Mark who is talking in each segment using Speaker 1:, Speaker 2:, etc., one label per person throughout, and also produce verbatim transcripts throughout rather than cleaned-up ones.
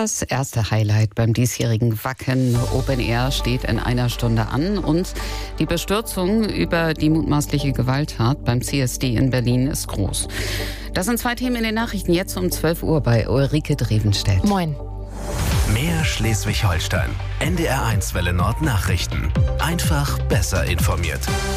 Speaker 1: Das erste Highlight beim diesjährigen Wacken Open Air steht in einer Stunde an und die Bestürzung über die mutmaßliche Gewalttat beim C S D in Berlin ist groß. Das sind zwei Themen in den Nachrichten jetzt um zwölf Uhr bei Ulrike Drevenstedt.
Speaker 2: Moin.
Speaker 3: Mehr Schleswig-Holstein. N D R eins Welle Nord Nachrichten. Einfach besser informiert.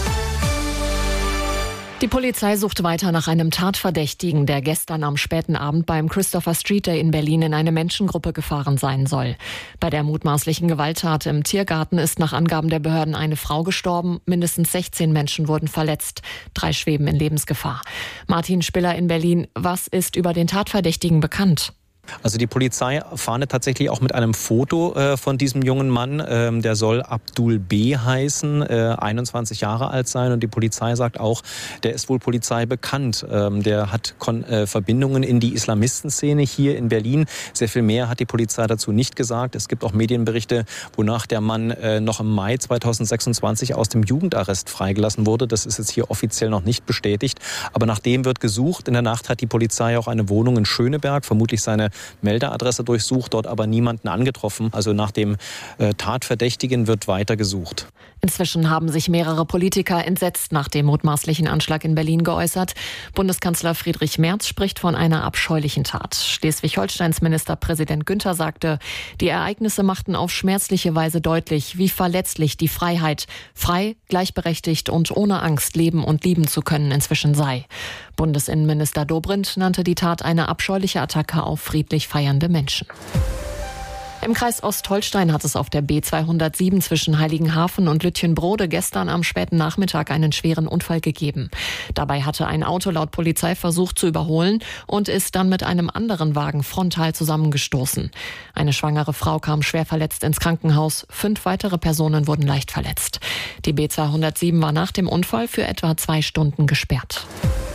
Speaker 2: Die Polizei sucht weiter nach einem Tatverdächtigen, der gestern am späten Abend beim Christopher Street Day in Berlin in eine Menschengruppe gefahren sein soll. Bei der mutmaßlichen Gewalttat im Tiergarten ist nach Angaben der Behörden eine Frau gestorben. Mindestens sechzehn Menschen wurden verletzt. Drei schweben in Lebensgefahr. Martin Spiller in Berlin. Was ist über den Tatverdächtigen bekannt?
Speaker 4: Also die Polizei fahndet tatsächlich auch mit einem Foto äh, von diesem jungen Mann. Ähm, der soll Abdul B. heißen, äh, einundzwanzig Jahre alt sein. Und die Polizei sagt auch, der ist wohl Polizei bekannt. Ähm, der hat Kon- äh, Verbindungen in die Islamistenszene hier in Berlin. Sehr viel mehr hat die Polizei dazu nicht gesagt. Es gibt auch Medienberichte, wonach der Mann äh, noch im Mai zweitausendsechsundzwanzig aus dem Jugendarrest freigelassen wurde. Das ist jetzt hier offiziell noch nicht bestätigt. Aber nach dem wird gesucht. In der Nacht hat die Polizei auch eine Wohnung in Schöneberg, vermutlich seine Meldeadresse durchsucht, dort aber niemanden angetroffen. Also nach dem äh, Tatverdächtigen wird weiter gesucht.
Speaker 2: Inzwischen haben sich mehrere Politiker entsetzt nach dem mutmaßlichen Anschlag in Berlin geäußert. Bundeskanzler Friedrich Merz spricht von einer abscheulichen Tat. Schleswig-Holsteins Ministerpräsident Günther sagte, die Ereignisse machten auf schmerzliche Weise deutlich, wie verletzlich die Freiheit, frei, gleichberechtigt und ohne Angst leben und lieben zu können, inzwischen sei. Bundesinnenminister Dobrindt nannte die Tat eine abscheuliche Attacke auf friedlich feiernde Menschen. Im Kreis Ostholstein hat es auf der B zweihundertsieben zwischen Heiligenhafen und Lütjenbrode gestern am späten Nachmittag einen schweren Unfall gegeben. Dabei hatte ein Auto laut Polizei versucht zu überholen und ist dann mit einem anderen Wagen frontal zusammengestoßen. Eine schwangere Frau kam schwer verletzt ins Krankenhaus. Fünf weitere Personen wurden leicht verletzt. Die B zweihundertsieben war nach dem Unfall für etwa zwei Stunden gesperrt.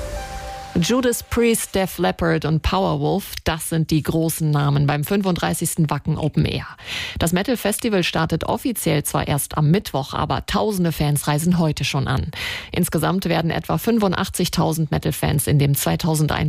Speaker 2: Judas Priest, Def Leppard und Powerwolf, das sind die großen Namen beim fünfunddreißigsten Wacken Open Air. Das Metal Festival startet offiziell zwar erst am Mittwoch, aber tausende Fans reisen heute schon an. Insgesamt werden etwa fünfundachtzigtausend Metal-Fans in dem zweitausendeinhundert